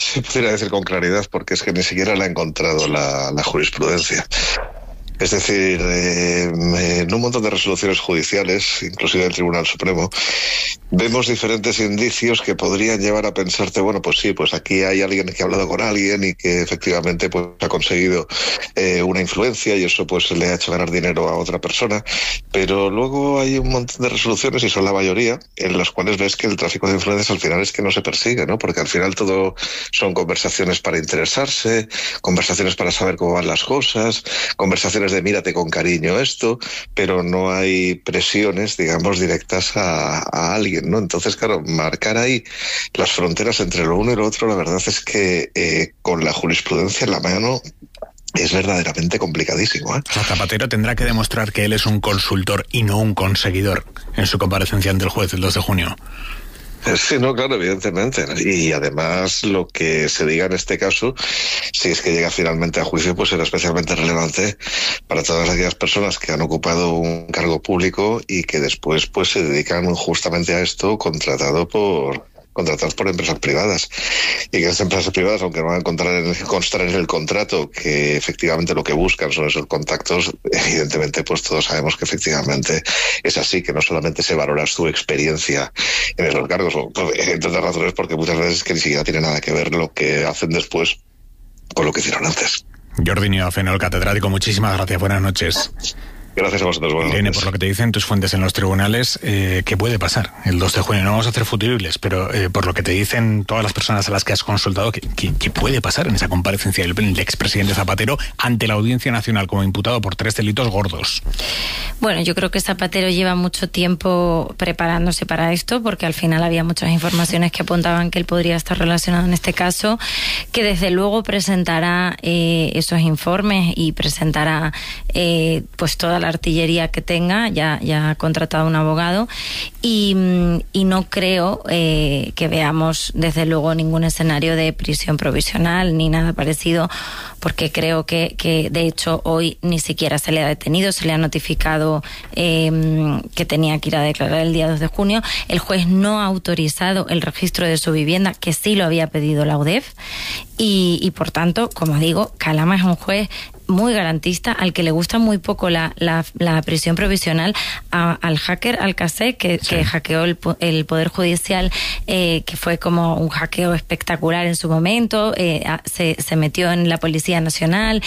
se pudiera decir con claridad, porque es que ni siquiera la ha encontrado la jurisprudencia. Es decir, en un montón de resoluciones judiciales, inclusive del Tribunal Supremo, vemos diferentes indicios que podrían llevar a pensarte, bueno, pues sí, pues aquí hay alguien que ha hablado con alguien y que efectivamente pues ha conseguido una influencia y eso pues le ha hecho ganar dinero a otra persona, pero luego hay un montón de resoluciones, y son la mayoría, en las cuales ves que el tráfico de influencias al final es que no se persigue, ¿no? Porque al final todo son conversaciones para interesarse, conversaciones para saber cómo van las cosas, conversaciones de mírate con cariño esto, pero no hay presiones, digamos, directas a alguien, ¿no? Entonces, claro, marcar ahí las fronteras entre lo uno y lo otro, la verdad es que con la jurisprudencia en la mano es verdaderamente complicadísimo, ¿eh? O sea, Zapatero tendrá que demostrar que él es un consultor y no un conseguidor en su comparecencia ante el juez el 2 de junio. Sí, no, claro, evidentemente. Y además lo que se diga en este caso, si es que llega finalmente a juicio, pues será especialmente relevante para todas aquellas personas que han ocupado un cargo público y que después pues se dedican justamente a esto contratados por empresas privadas, y que las empresas privadas, aunque no van a constar en el contrato que efectivamente lo que buscan son esos contactos, evidentemente pues todos sabemos que efectivamente es así, que no solamente se valora su experiencia en esos cargos, entre otras razones porque muchas veces que ni siquiera tiene nada que ver lo que hacen después con lo que hicieron antes. Jordi Nyoafeno, el catedrático, muchísimas gracias, buenas noches. Gracias a vosotros. Irene, por lo que te dicen tus fuentes en los tribunales, ¿qué puede pasar el 2 de junio? No vamos a hacer futuribles, pero por lo que te dicen todas las personas a las que has consultado, ¿qué puede pasar en esa comparecencia del expresidente Zapatero ante la Audiencia Nacional como imputado por 3 delitos gordos? Bueno, yo creo que Zapatero lleva mucho tiempo preparándose para esto, porque al final había muchas informaciones que apuntaban que él podría estar relacionado en este caso, que desde luego presentará esos informes y presentará pues toda la artillería que tenga, ya ha contratado un abogado, y no creo que veamos desde luego ningún escenario de prisión provisional ni nada parecido, porque creo que de hecho hoy ni siquiera se le ha detenido, se le ha notificado que tenía que ir a declarar el día 2 de junio. El juez no ha autorizado el registro de su vivienda, que sí lo había pedido la UDEF, y por tanto, como digo, Calama es un juez muy garantista, al que le gusta muy poco la prisión provisional, al hacker Alcácer, que hackeó el Poder Judicial, que fue como un hackeo espectacular en su momento, se metió en la Policía Nacional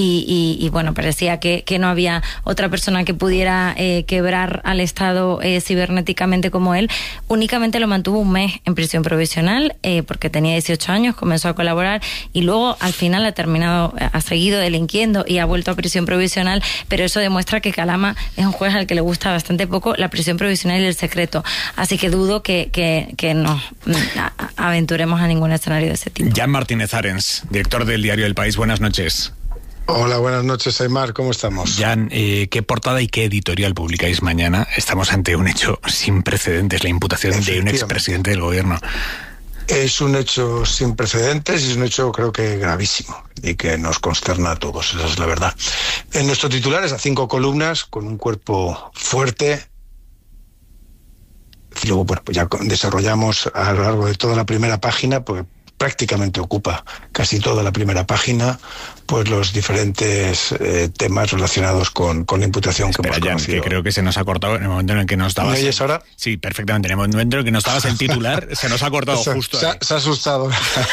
y bueno, parecía que no había otra persona que pudiera quebrar al Estado cibernéticamente como él. Únicamente lo mantuvo un mes en prisión provisional, porque tenía 18 años, comenzó a colaborar y luego al final ha seguido delinquiendo y ha vuelto a prisión provisional, pero eso demuestra que Calama es un juez al que le gusta bastante poco la prisión provisional y el secreto, así que dudo que nos aventuremos a ningún escenario de ese tipo. Jan Martínez Arens, director del diario El País, buenas noches. Hola, buenas noches, Aymar, ¿cómo estamos? Jan, ¿qué portada y qué editorial publicáis mañana? Estamos ante un hecho sin precedentes, la imputación de un expresidente del gobierno. Es un hecho sin precedentes y es un hecho, creo que gravísimo, y que nos consterna a todos, esa es la verdad. En nuestro titular es a 5 columnas, con un cuerpo fuerte. Y luego, bueno, pues ya desarrollamos a lo largo de toda la primera página, porque prácticamente ocupa casi toda la primera página, pues los diferentes temas relacionados con la imputación. Espera, que hemos conocido. Que creo que se nos ha cortado en el momento en el que nos dabas... ¿Me oyes ahora? Sí, perfectamente. En el momento en el que nos dabas el titular, se nos ha cortado justo ahí. Se ha asustado.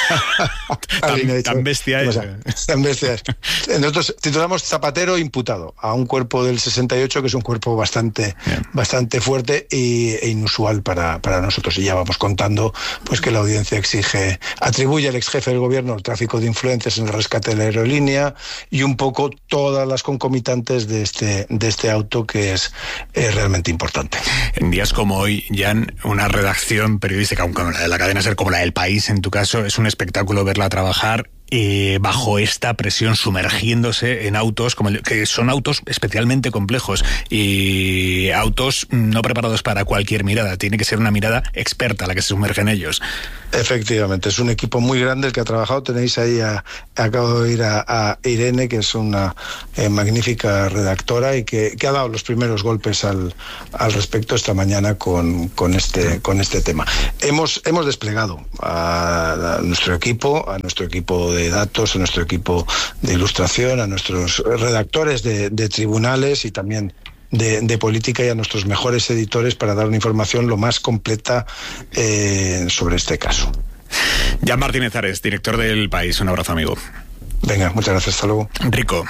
tan bestia es. Tan bestia es. Nosotros titulamos Zapatero imputado, a un cuerpo del 68, que es un cuerpo bastante fuerte e inusual para nosotros. Y ya vamos contando pues que la audiencia atribuye al ex jefe del gobierno el tráfico de influencias en el rescate de la aerolínea y un poco todas las concomitantes de este auto, que es realmente importante. En días como hoy, Jan, una redacción periodística, aunque la cadena SER como la del País, en tu caso, es un espectáculo verla trabajar bajo esta presión, sumergiéndose en autos que son autos especialmente complejos y autos no preparados para cualquier mirada. Tiene que ser una mirada experta la que se sumerge en ellos. Efectivamente, es un equipo muy grande el que ha trabajado. Tenéis ahí, acabo de oír a Irene, que es una magnífica redactora y que ha dado los primeros golpes al respecto esta mañana con este tema. Hemos desplegado a nuestro equipo de datos, a nuestro equipo de ilustración, a nuestros redactores de tribunales y también de política y a nuestros mejores editores para dar una información lo más completa sobre este caso. Jan Martínez Ares, director del País. Un abrazo, amigo. Venga, muchas gracias. Hasta luego. Rico.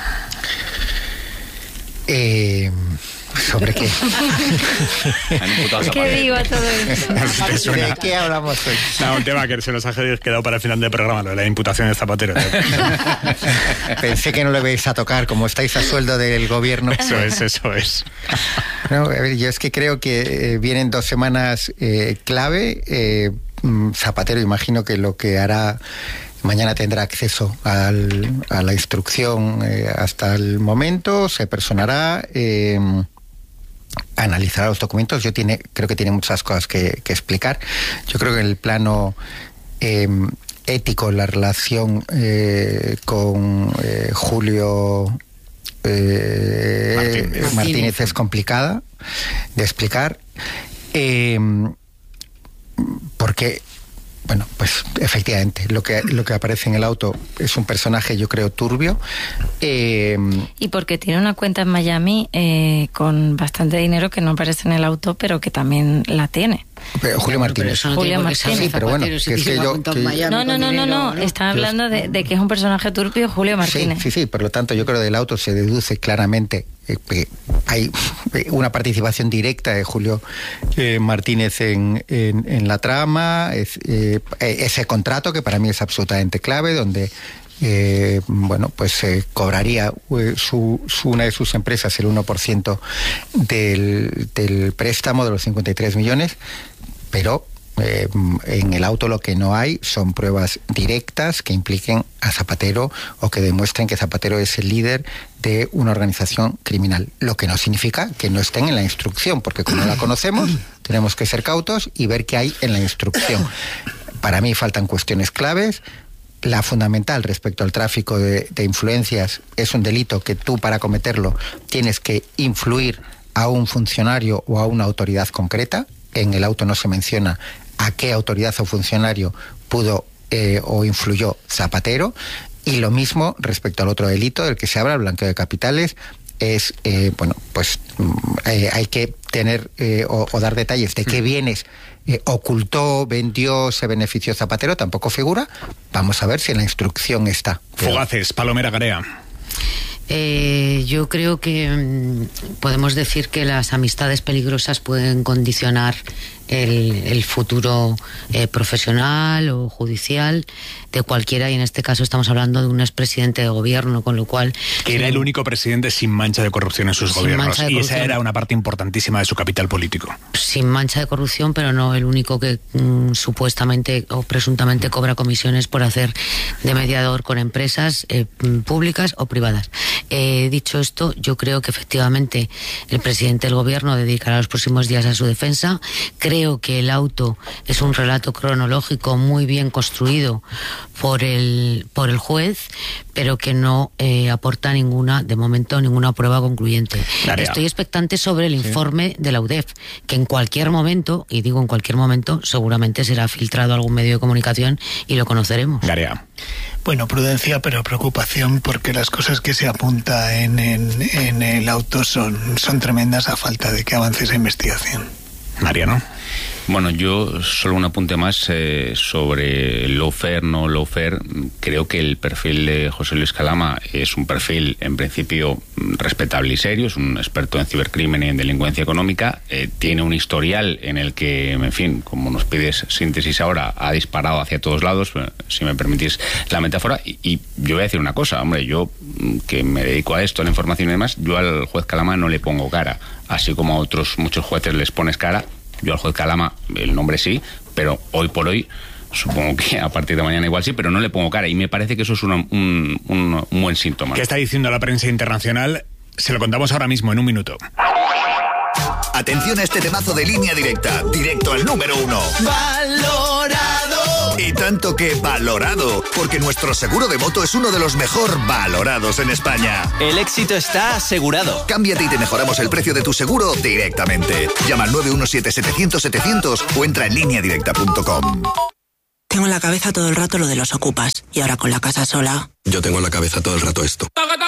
¿Sobre qué? ¿Qué digo a todo esto? ¿De qué hablamos hoy? No, un tema que se nos ha quedado para el final del programa, lo de la imputación de Zapatero. Pensé que no le vais a tocar, como estáis a sueldo del gobierno. Eso es. No, a ver, yo es que creo que vienen 2 semanas clave. Zapatero, imagino que lo que hará... Mañana tendrá acceso a la instrucción hasta el momento, se personará, analizará los documentos. Creo que tiene muchas cosas que explicar. Yo creo que en el plano ético, la relación con Julio Martínez es complicada de explicar. Porque... Bueno, pues efectivamente, lo que aparece en el auto es un personaje, yo creo, turbio. Y porque tiene una cuenta en Miami con bastante dinero que no aparece en el auto, pero que también la tiene. Pero Julio Martínez. Julio Martínez. Sí, pero bueno, si que es que yo... No. Está hablando de que es un personaje turbio, Julio Martínez. Sí. Por lo tanto, yo creo que del auto se deduce claramente que hay una participación directa de Julio Martínez en la trama. Ese contrato, que para mí es absolutamente clave, donde... cobraría una de sus empresas el 1% del préstamo de los 53 millones, pero en el auto lo que no hay son pruebas directas que impliquen a Zapatero o que demuestren que Zapatero es el líder de una organización criminal, lo que no significa que no estén en la instrucción, porque como la conocemos tenemos que ser cautos y ver qué hay en la instrucción. Para mí faltan cuestiones claves. La fundamental respecto al tráfico de influencias es un delito que tú, para cometerlo, tienes que influir a un funcionario o a una autoridad concreta. En el auto no se menciona a qué autoridad o funcionario pudo o influyó Zapatero. Y lo mismo respecto al otro delito del que se habla, el blanqueo de capitales. Es, hay que tener o dar detalles de qué bienes ocultó, vendió, se benefició Zapatero, tampoco figura. Vamos a ver si en la instrucción está. Fugaces, Palomera Garea. Yo creo que podemos decir que las amistades peligrosas pueden condicionar el futuro profesional o judicial de cualquiera, y en este caso estamos hablando de un expresidente de gobierno, con lo cual... Que era el único presidente sin mancha de corrupción en sus gobiernos, y esa era una parte importantísima de su capital político. Sin mancha de corrupción, pero no el único que supuestamente o presuntamente cobra comisiones por hacer de mediador con empresas públicas o privadas. Dicho esto, yo creo que efectivamente el presidente del gobierno dedicará los próximos días a su defensa. Creo que el auto es un relato cronológico muy bien construido por el juez, pero que no aporta de momento ninguna prueba concluyente. Garea. Estoy expectante sobre el informe de la UDEF, que en cualquier momento, y digo en cualquier momento, seguramente será filtrado a algún medio de comunicación y lo conoceremos. Garea. Bueno, prudencia, pero preocupación, porque las cosas que se apunta en el auto son tremendas a falta de que avance esa investigación. Mariano. Bueno, yo solo un apunte más sobre lawfare, no lawfare. Creo que el perfil de José Luis Calama es un perfil, en principio, respetable y serio. Es un experto en cibercrimen y en delincuencia económica. Tiene un historial en el que, en fin, como nos pides síntesis ahora, ha disparado hacia todos lados, si me permitís la metáfora. Y yo voy a decir una cosa, hombre, yo que me dedico a esto, a la información y demás, yo al juez Calama no le pongo cara. Así como a otros muchos jueces les pones cara, yo al juez Calama, el nombre sí, pero hoy por hoy, supongo que a partir de mañana igual sí, pero no le pongo cara, y me parece que eso es un buen síntoma. ¿Qué está diciendo la prensa internacional? Se lo contamos ahora mismo, en un minuto. Atención a este temazo de Línea Directa, directo al número 1. Valorado. Y tanto que valorado, porque nuestro seguro de moto es uno de los mejor valorados en España. El éxito está asegurado. Cámbiate y te mejoramos el precio de tu seguro directamente. Llama al 917-700-700 o entra en lineadirecta.com. Tengo en la cabeza todo el rato lo de los ocupas. Y ahora con la casa sola... Yo tengo en la cabeza todo el rato esto.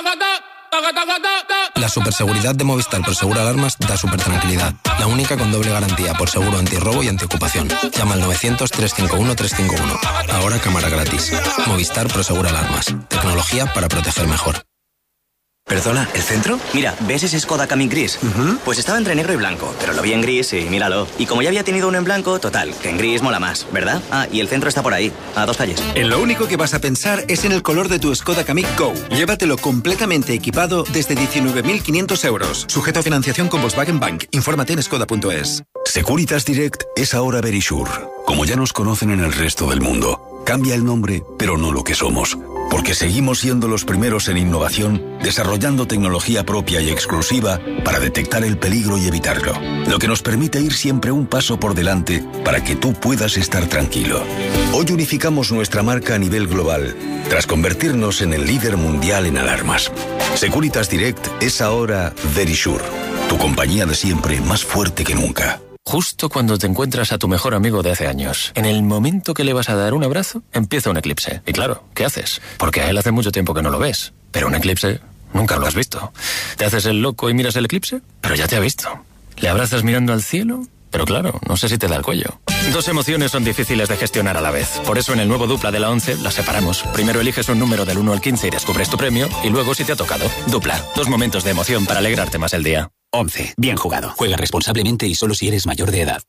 La superseguridad de Movistar Prosegur Alarmas da super tranquilidad. La única con doble garantía por seguro antirrobo y antiocupación. Llama al 900-351-351. Ahora cámara gratis. Movistar Prosegur Alarmas. Tecnología para proteger mejor. ¿Perdona, el centro? Mira, ¿ves ese Skoda Kamiq gris? Pues estaba entre negro y blanco, pero lo vi en gris y míralo. Y como ya había tenido uno en blanco, total, que en gris mola más, ¿verdad? Ah, y el centro está por ahí, a 2 calles. En lo único que vas a pensar es en el color de tu Skoda Kamiq Go. Llévatelo completamente equipado desde 19.500 euros. Sujeto a financiación con Volkswagen Bank. Infórmate en skoda.es. Securitas Direct es ahora Verisure. Como ya nos conocen en el resto del mundo, cambia el nombre, pero no lo que somos. Porque seguimos siendo los primeros en innovación, desarrollando tecnología propia y exclusiva para detectar el peligro y evitarlo. Lo que nos permite ir siempre un paso por delante para que tú puedas estar tranquilo. Hoy unificamos nuestra marca a nivel global, tras convertirnos en el líder mundial en alarmas. Securitas Direct es ahora Verisure, tu compañía de siempre más fuerte que nunca. Justo cuando te encuentras a tu mejor amigo de hace años, en el momento que le vas a dar un abrazo, empieza un eclipse. Y claro, ¿qué haces? Porque a él hace mucho tiempo que no lo ves. Pero un eclipse nunca lo has visto. Te haces el loco y miras el eclipse, pero ya te ha visto. Le abrazas mirando al cielo, pero claro, no sé si te da el cuello. 2 emociones son difíciles de gestionar a la vez. Por eso en el nuevo Dupla de la 11 las separamos. Primero eliges un número del 1 al 15 y descubres tu premio, y luego si te ha tocado. Dupla, 2 momentos de emoción para alegrarte más el día. 11. Bien jugado. Juega responsablemente y solo si eres mayor de edad.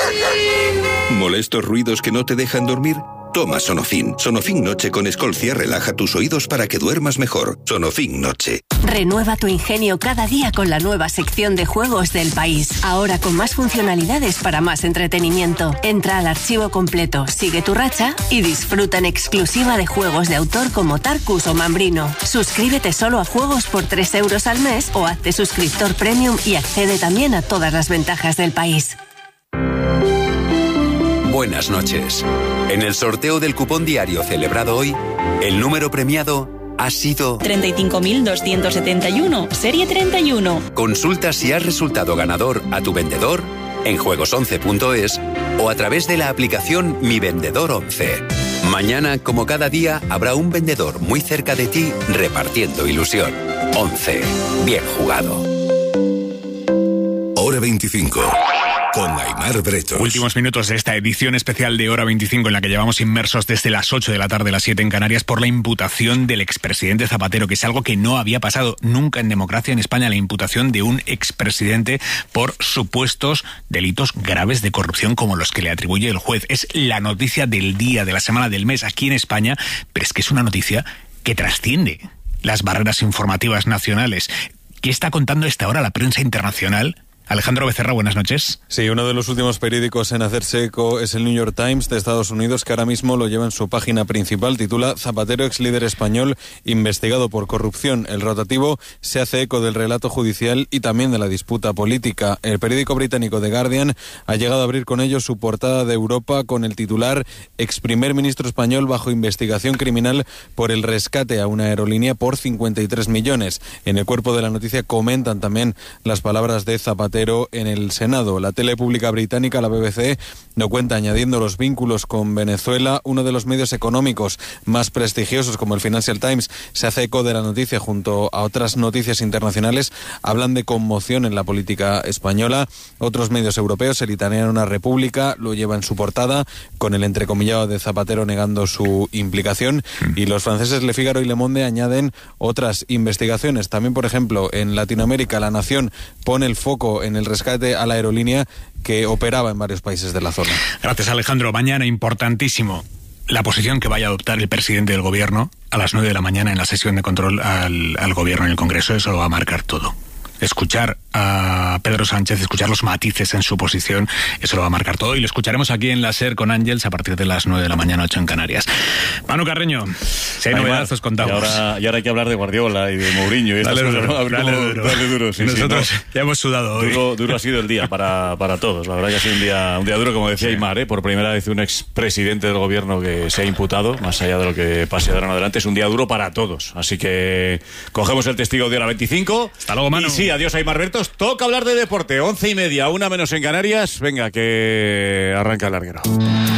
¿Molestos ruidos que no te dejan dormir? Toma Sonofin. Sonofin Noche con Escolcia relaja tus oídos para que duermas mejor. Sonofin Noche. Renueva tu ingenio cada día con la nueva sección de juegos del país. Ahora con más funcionalidades para más entretenimiento. Entra al archivo completo, sigue tu racha y disfruta en exclusiva de juegos de autor como Tarkus o Mambrino. Suscríbete solo a juegos por 3 euros al mes o hazte suscriptor premium y accede también a todas las ventajas del país. Buenas noches. En el sorteo del cupón diario celebrado hoy, el número premiado ha sido 35.271, serie 31. Consulta si has resultado ganador a tu vendedor en juegos11.es o a través de la aplicación Mi Vendedor 11. Mañana, como cada día, habrá un vendedor muy cerca de ti repartiendo ilusión. 11. Bien jugado. Hora 25. Con Aimar Bretos. Últimos minutos de esta edición especial de Hora 25 en la que llevamos inmersos desde las 8 de la tarde, las 7 en Canarias, por la imputación del expresidente Zapatero, que es algo que no había pasado nunca en democracia en España, la imputación de un expresidente por supuestos delitos graves de corrupción como los que le atribuye el juez. Es la noticia del día, de la semana, del mes aquí en España, pero es que es una noticia que trasciende las barreras informativas nacionales. ¿Qué está contando a esta hora la prensa internacional? Alejandro Becerra, buenas noches. Sí, uno de los últimos periódicos en hacerse eco es el New York Times de Estados Unidos, que ahora mismo lo lleva en su página principal. Titula Zapatero, ex líder español, investigado por corrupción. El rotativo se hace eco del relato judicial y también de la disputa política. El periódico británico The Guardian ha llegado a abrir con ello su portada de Europa con el titular: ex primer ministro español bajo investigación criminal por el rescate a una aerolínea por 53 millones. En el cuerpo de la noticia comentan también las palabras de Zapatero en el Senado. La tele pública británica, la BBC, no cuenta añadiendo los vínculos con Venezuela. Uno de los medios económicos más prestigiosos, como el Financial Times, se hace eco de la noticia junto a otras noticias internacionales. Hablan de conmoción en la política española. Otros medios europeos, el italiano República, lo lleva en su portada con el entrecomillado de Zapatero negando su implicación. Y los franceses Le Figaro y Le Monde añaden otras investigaciones. También, por ejemplo, en Latinoamérica, La Nación pone el foco en el rescate a la aerolínea que operaba en varios países de la zona. Gracias, Alejandro. Mañana, importantísimo, la posición que vaya a adoptar el presidente del gobierno a las 9 de la mañana en la sesión de control al gobierno en el Congreso. Eso lo va a marcar todo. Escuchar a Pedro Sánchez, escuchar los matices en su posición, eso lo va a marcar todo y lo escucharemos aquí en la SER con Ángels a partir de las 9 de la mañana, 8 en Canarias. Manu Carreño, si hay novedades os contamos. Y ahora hay que hablar de Guardiola y de Mourinho y estas cosas, ¿no? Dale duro. Sí, nosotros sí, ya hemos sudado hoy. Duro ha sido el día para todos. La verdad que ha sido un día duro, como decía Aimar, por primera vez un expresidente del gobierno que se ha imputado, más allá de lo que pase de ahora en adelante, es un día duro para todos. Así que cogemos el testigo de hora 25. Hasta luego, Manu. Y sí, adiós Aimar Bertos. Toca hablar de deporte, 11:30, 1 menos en Canarias. Venga, que arranca el larguero.